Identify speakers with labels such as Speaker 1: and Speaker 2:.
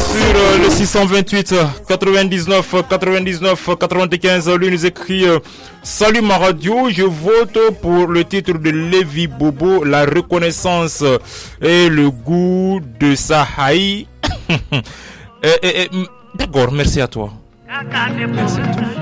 Speaker 1: Sur le 628 99 99 95, lui nous écrit salut ma radio, je vote pour le titre de Lévi Bobo, la reconnaissance et le goût de Sahaï. D'accord, merci à toi. Merci à toi.